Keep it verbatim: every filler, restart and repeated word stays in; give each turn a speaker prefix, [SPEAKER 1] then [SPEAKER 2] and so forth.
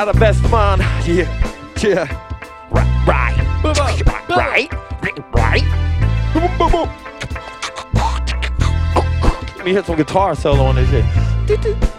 [SPEAKER 1] the best man. Yeah, yeah. Right, right, right, right. Boom, boom, boom. Let me hit some guitar solo on this shit.